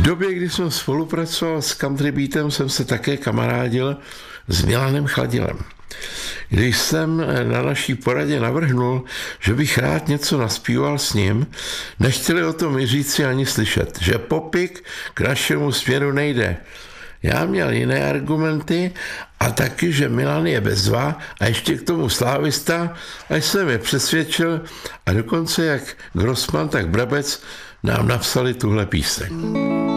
době, kdy jsem spolupracoval s Country Beatem, jsem se také kamarádil s Milanem Chladilem. Když jsem na naší poradě navrhnul, že bych rád něco naspíval s ním, nechtěli o tom i říci ani slyšet, že popik k našemu směru nejde. Já měl jiné argumenty a taky, že Milan je bezva a ještě k tomu slávista, až jsem je přesvědčil a dokonce jak Grossman, tak Brabec nám napsali tuhle píseň.